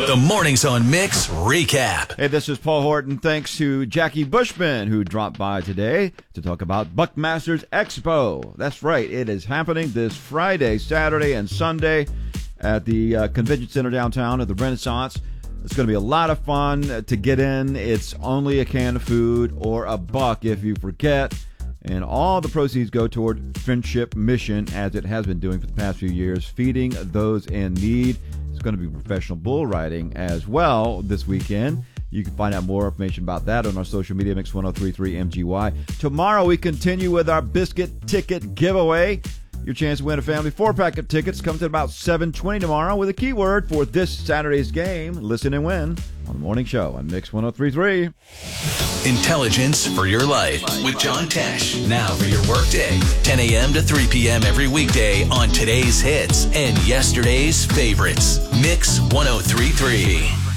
The Mornings on Mix recap. Hey, this is Paul Horton. Thanks to Jackie Bushman, who dropped by today to talk about Buckmasters Expo. That's right. It is happening this Friday, Saturday, and Sunday at the Convention Center downtown at the Renaissance. It's going to be a lot of fun to get in. It's only a can of food or $1 if you forget. And all the proceeds go toward Friendship Mission, as it has been doing for the past few years, feeding those in need. It's going to be professional bull riding as well this weekend. You can find out more information about that on our social media, Mix 1033 MGY. Tomorrow we continue with our biscuit ticket giveaway. Your chance to win a family 4-pack of tickets comes at about 7:20 tomorrow with a keyword for this Saturday's game. Listen and win on the morning show on Mix 1033. Intelligence for your life with John Tesh. Now for your workday, 10 a.m. to 3 p.m. every weekday on today's hits and yesterday's favorites. Mix 1033.